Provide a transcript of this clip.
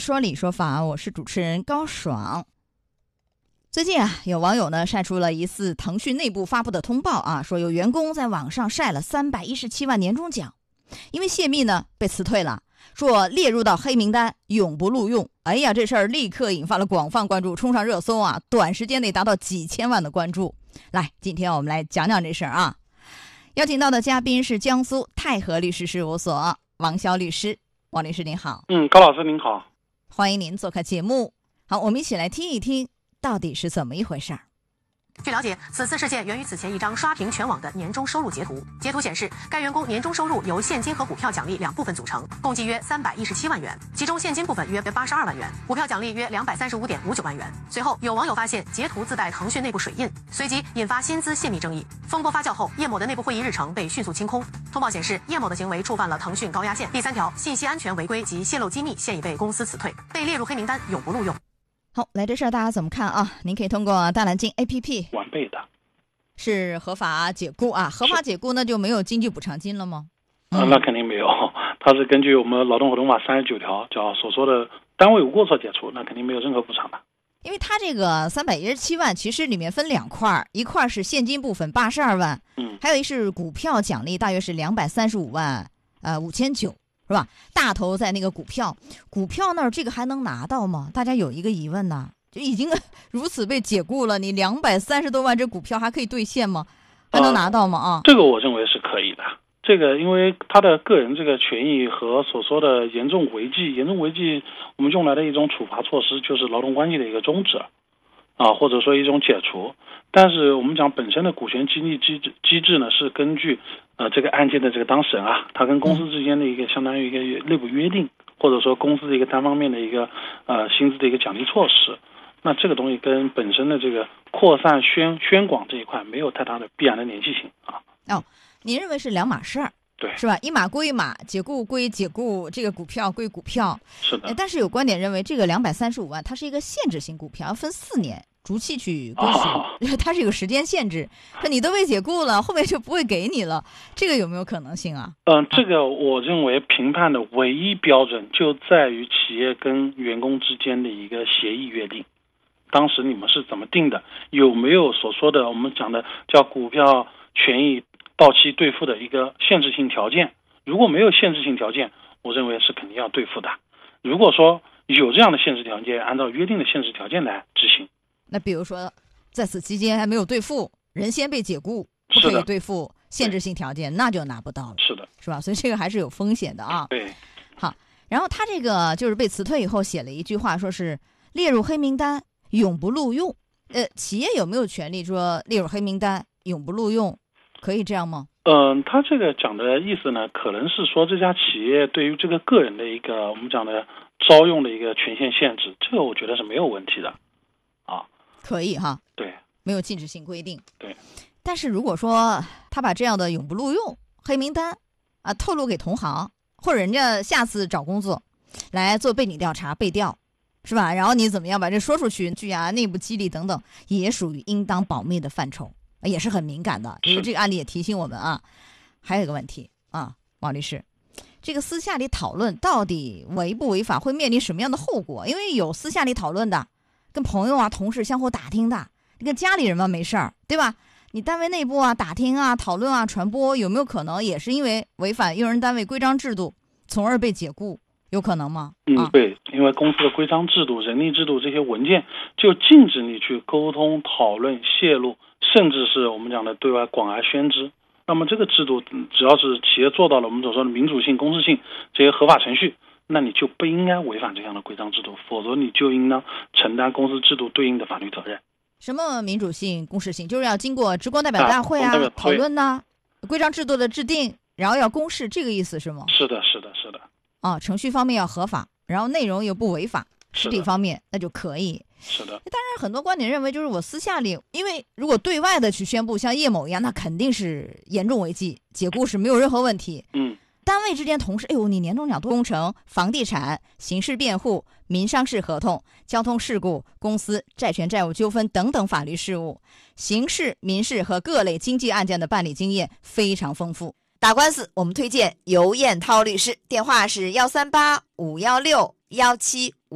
说理说法，我是主持人高爽。最近有网友呢晒出了疑似腾讯内部发布的通报说有员工在网上晒了317万年终奖，因为泄密呢被辞退了，说列入到黑名单，永不录用。哎呀，这事儿立刻引发了广泛关注，冲上热搜短时间内达到几千万的关注。来，今天我们来讲讲这事儿邀请到的嘉宾是江苏泰和律师事务所王潇律师。王律师您好。 高老师您好， 欢迎您做客节目。好，我们一起来听一听到底是怎么一回事儿。 据了解，此次事件源于此前一张刷屏全网的年终收入截图。截图显示，该员工年终收入由现金和股票奖励两部分组成，共计约317万元，其中现金部分约82万元，股票奖励约235.59万元。随后，有网友发现截图自带腾讯内部水印，随即引发薪资泄密争议。风波发酵后，叶某的内部会议日程被迅速清空。通报显示，叶某的行为触犯了腾讯高压线第3条信息安全违规及泄露机密，现已被公司辞退，被列入黑名单，永不录用。 好，来这事儿大家怎么看您可以通过大蓝鲸 APP 完备的， 是合法解雇合法解雇那就没有经济补偿金了吗？ 那肯定没有，它是根据我们劳动合同法39条所说的单位无过错解除，那肯定没有任何补偿的。 因为它这个317万其实里面分2块，一块是现金部分82万，还有一是股票奖励，大约是235万5900，是吧？大头在那个股票那儿，这个还能拿到吗？大家有一个疑问就已经如此被解雇了，你230多万这股票还可以兑现吗？还能拿到吗？ 这个我认为是可以的。这个因为他的个人这个权益和所说的严重违纪，我们用来的一种处罚措施就是劳动关系的一个终止或者说一种解除。但是我们讲本身的股权激励机制呢，是根据这个案件的这个当事人他跟公司之间的一个相当于一个内部约定，或者说公司的一个单方面的一个薪资的一个奖励措施。那这个东西跟本身的这个扩散宣广这一块没有太大的必然的联系性您认为是两码事儿， 对， 是吧？一码归一码，解雇归解雇，这个股票归股票。 是的。 但是有观点认为，这个235万它是一个限制性股票，要分4年逐期去归属，它是有时间限制。说你都被解雇了，后面就不会给你了，这个有没有可能性这个我认为评判的唯一标准就在于企业跟员工之间的一个协议约定。当时你们是怎么定的？有没有所说的我们讲的叫股票权益到期兑付的一个限制性条件？如果没有限制性条件，我认为是肯定要兑付的。如果说有这样的限制条件，按照约定的限制条件来执行。 那比如说在此期间还没有兑付，人先被解雇，不可以兑付，限制性条件那就拿不到了。 是的， 是吧？所以这个还是有风险的对。 好，然后他这个就是被辞退以后写了一句话，说是列入黑名单，永不录用。企业有没有权利说列入黑名单，永不录用？可以这样吗？ 他这个讲的意思呢，可能是说这家企业对于这个个人的一个我们讲的招用的一个权限限制，这个我觉得是没有问题的可以对， 没有禁止性规定。 对。 但是如果说他把这样的永不录用黑名单透露给同行，或者人家下次找工作来做背景调查背调，是吧？然后你怎么样把这说出去内部激励等等，也属于应当保密的范畴，也是很敏感的。因为这个案例也提醒我们还有一个问题王律师，这个私下里讨论到底违不违法，会面临什么样的后果？因为有私下里讨论的，跟朋友同事相互打听的，你跟家里人嘛没事儿，对吧？你单位内部打听讨论传播，有没有可能也是因为违反用人单位规章制度，从而被解雇？有可能吗？ 对，因为公司的规章制度、人力制度这些文件就禁止你去沟通、讨论、泄露，甚至是我们讲的对外广而宣之。那么这个制度只要是企业做到了我们所说的民主性、公示性这些合法程序，那你就不应该违反这样的规章制度，否则你就应当承担公司制度对应的法律责任。 什么民主性、公示性？就是要经过职工代表大会讨论规章制度的制定，然后要公示，这个意思是吗？ 是的。 程序方面要合法，然后内容又不违法，实体方面那就可以。 是的。 当然很多观点认为，就是我私下里，因为如果对外的去宣布像叶某一样，那肯定是严重违纪，解雇是没有任何问题。单位之间同事，你年终奖工程、房地产、刑事辩护、民商事合同、交通事故、公司债权债务纠纷等等法律事务，刑事、民事和各类经济案件的办理经验非常丰富。打官司我们推荐尤彦涛律师，电话是138-516-1755。